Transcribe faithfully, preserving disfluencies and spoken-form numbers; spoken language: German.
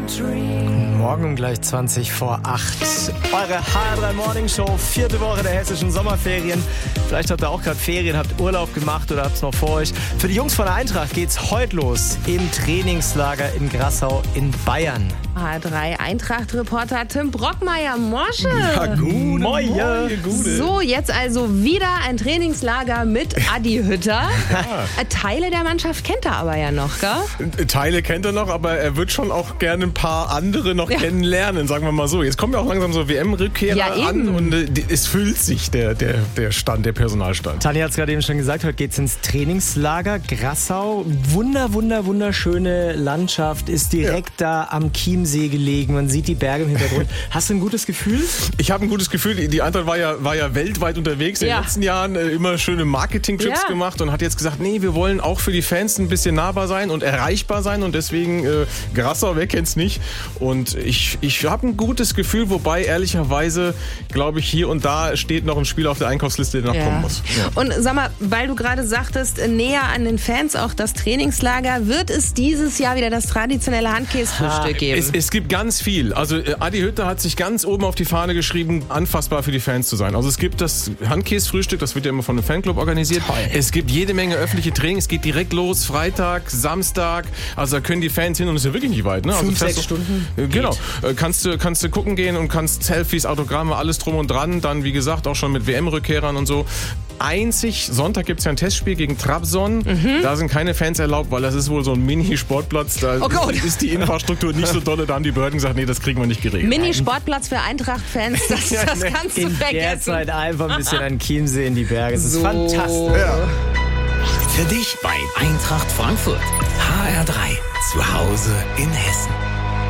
Morgen um gleich zwanzig vor acht. Eure H R drei Morning Show, vierte Woche der hessischen Sommerferien. Vielleicht habt ihr auch gerade Ferien, habt Urlaub gemacht oder habt es noch vor euch. Für die Jungs von der Eintracht geht's heute los im Trainingslager in Grassau in Bayern. H R drei Eintracht-Reporter Tim Brockmeier, Mosche. Ja, gute Moje. Gute. So, jetzt also wieder ein Trainingslager mit Adi Hütter. Ja. Teile der Mannschaft kennt er aber ja noch, gell? Teile kennt er noch, aber er wird schon auch gerne ein paar andere noch Ja. kennenlernen, sagen wir mal so. Jetzt kommen ja auch langsam so W M-Rückkehrer Ja, an eben. und äh, die- es füllt sich der, der, der Stand, der Personalstand. Tanja hat es gerade eben schon gesagt, heute geht's ins Trainingslager Grassau. Wunder, wunder, wunderschöne Landschaft, ist direkt da am Chiemsee gelegen. Man sieht die Berge im Hintergrund. Hast du ein gutes Gefühl? Ich habe ein gutes Gefühl, die- die Eintracht war ja, war ja weltweit unterwegs in Ja. den letzten Jahren, äh, immer schöne Marketing-Trips Ja. gemacht und hat jetzt gesagt, nee, wir wollen auch für die Fans ein bisschen nahbar sein und erreichbar sein und deswegen äh, Grassau, wer kennt's nicht? Und ich, ich habe ein gutes Gefühl, wobei ehrlicherweise, glaube ich, hier und da steht noch ein Spiel auf der Einkaufsliste, der noch kommen muss. Ja. Und sag mal, weil du gerade sagtest, äh, näher an den Fans auch das Trainingslager, wird es dieses Jahr wieder das traditionelle Handkäsefrühstück geben? Es, es gibt ganz viel. Also äh, Adi Hütter hat sich ganz oben auf die Fahne geschrieben, anfassbar für die Fans zu sein. Also es gibt das Handkäsefrühstück, das wird ja immer von einem Fanclub organisiert. Toll. Es gibt jede Menge öffentliche Trainings. Es geht direkt los, Freitag, Samstag. Also da können die Fans hin und es ist ja wirklich nicht weit. Ne? Also Fünf, fährst sechs du- Stunden Äh, Genau. Äh, Kannst du, kannst du gucken gehen und kannst Selfies, Autogramme, alles drum und dran. Dann, wie gesagt, auch schon mit W M-Rückkehrern und so. Einzig, Sonntag gibt es ja ein Testspiel gegen Trabzon. Da sind keine Fans erlaubt, weil das ist wohl so ein Mini-Sportplatz. Da Oh Gott. ist die Infrastruktur nicht so dolle. Da haben die Behörden gesagt, nee, das kriegen wir nicht geregelt. Mini-Sportplatz für Eintracht-Fans, das, Ja, das nee. kannst du In der vergessen. Zeit einfach ein bisschen an Chiemsee in die Berge. Es ist So. fantastisch. Für dich bei Eintracht Frankfurt. H R drei. Zu Hause in Hessen.